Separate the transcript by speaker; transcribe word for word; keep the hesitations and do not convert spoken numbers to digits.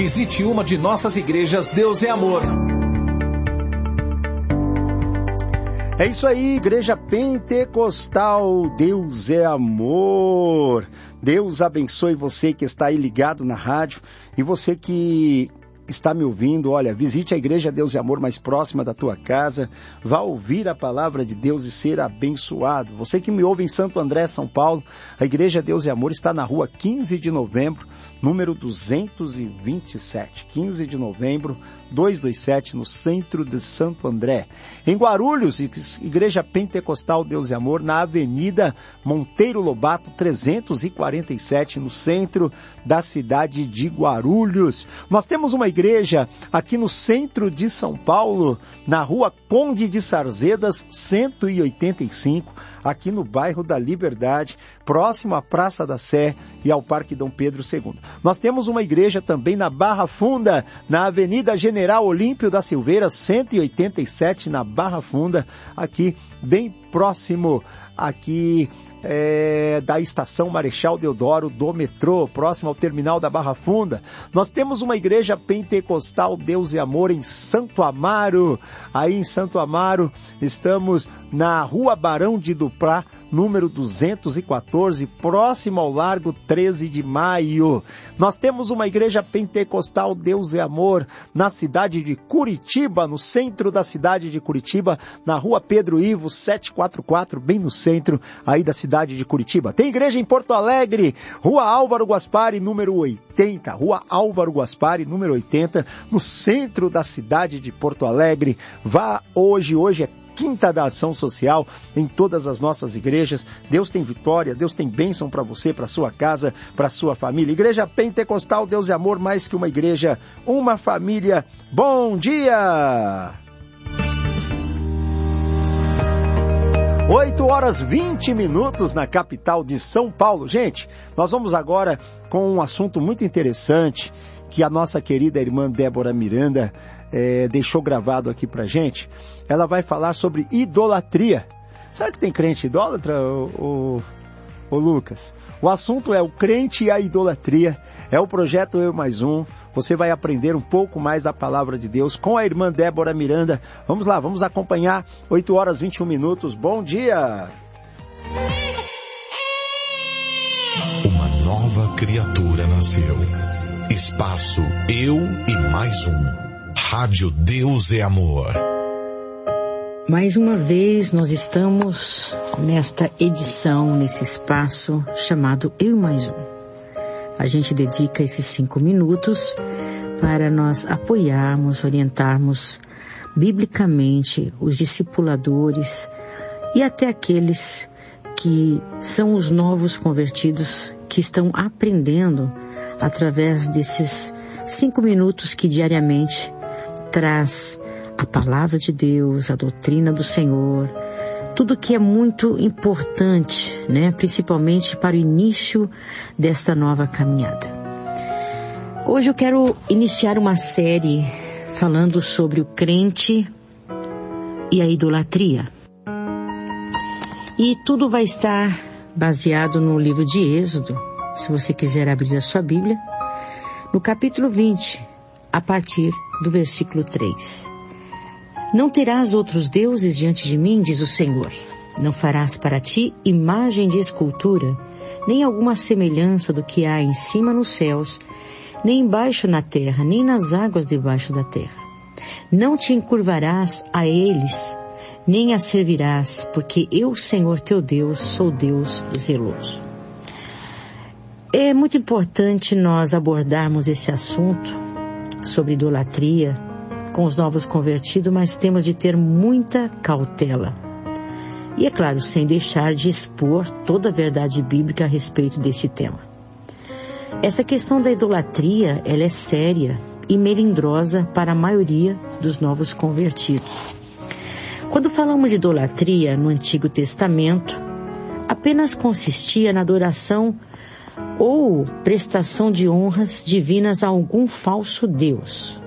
Speaker 1: Visite uma de nossas igrejas Deus é Amor.
Speaker 2: É isso aí, Igreja Pentecostal, Deus é Amor. Deus abençoe você que está aí ligado na rádio e você que está me ouvindo. Olha, visite a Igreja Deus é Amor mais próxima da tua casa, vá ouvir a palavra de Deus e ser abençoado. Você que me ouve em Santo André, São Paulo, a Igreja Deus é Amor está na rua quinze de novembro, número duzentos e vinte e sete. quinze de novembro, duzentos e vinte e sete, no centro de Santo André. Em Guarulhos, Igreja Pentecostal Deus é Amor, na Avenida Monteiro Lobato, trezentos e quarenta e sete, no centro da cidade de Guarulhos. Nós temos uma igreja aqui no centro de São Paulo, na rua Conde de Sarzedas, cento e oitenta e cinco, aqui no bairro da Liberdade, próximo à Praça da Sé e ao Parque Dom Pedro segundo. Nós temos uma igreja também na Barra Funda, na Avenida General Olímpio da Silveira, cento e oitenta e sete, na Barra Funda, aqui bem próximo aqui é, da Estação Marechal Deodoro do metrô, próximo ao terminal da Barra Funda. Nós temos uma igreja pentecostal Deus e Amor em Santo Amaro. Aí em Santo Amaro estamos na Rua Barão de Duprá, número duzentos e quatorze, próximo ao Largo treze de maio. Nós temos uma igreja pentecostal Deus e Amor na cidade de Curitiba, no centro da cidade de Curitiba, na rua Pedro Ivo setecentos e quarenta e quatro, bem no centro aí da cidade de Curitiba. Tem igreja em Porto Alegre, rua Álvaro Guaspari, número oitenta, rua Álvaro Guaspari, número oitenta, no centro da cidade de Porto Alegre. Vá hoje, hoje é Quinta da Ação Social em todas as nossas igrejas. Deus tem vitória, Deus tem bênção para você, para sua casa, para sua família. Igreja Pentecostal Deus e Amor, mais que uma igreja, uma família. Bom dia! oito horas e vinte minutos na capital de São Paulo. Gente, nós vamos agora com um assunto muito interessante que a nossa querida irmã Débora Miranda é, deixou gravado aqui pra gente. Ela vai falar sobre idolatria. Sabe que tem crente idólatra, ô, ô, ô Lucas? O assunto é o crente e a idolatria. É o projeto Eu Mais Um. Você vai aprender um pouco mais da palavra de Deus com a irmã Débora Miranda. Vamos lá, vamos acompanhar. oito horas e vinte e um minutos. Bom dia!
Speaker 3: Uma nova criatura nasceu. Espaço Eu e Mais Um. Rádio Deus é Amor.
Speaker 4: Mais uma vez nós estamos nesta edição, nesse espaço chamado Eu Mais Um. A gente dedica esses cinco minutos para nós apoiarmos, orientarmos biblicamente os discipuladores e até aqueles que são os novos convertidos que estão aprendendo através desses cinco minutos que diariamente traz a palavra de Deus, a doutrina do Senhor, tudo que é muito importante, né? Principalmente para o início desta nova caminhada. Hoje eu quero iniciar uma série falando sobre o crente e a idolatria. E tudo vai estar baseado no livro de Êxodo, se você quiser abrir a sua Bíblia, no capítulo vinte, a partir do versículo três. Não terás outros deuses diante de mim, diz o Senhor. Não farás para ti imagem de escultura, nem alguma semelhança do que há em cima nos céus, nem embaixo na terra, nem nas águas debaixo da terra. Não te encurvarás a eles, nem as servirás, porque eu, Senhor teu Deus, sou Deus zeloso. É muito importante nós abordarmos esse assunto sobre idolatria com os novos convertidos, mas temos de ter muita cautela. E é claro, sem deixar de expor toda a verdade bíblica a respeito desse tema. Essa questão da idolatria, ela é séria e melindrosa para a maioria dos novos convertidos. Quando falamos de idolatria no Antigo Testamento, apenas consistia na adoração ou prestação de honras divinas a algum falso Deus.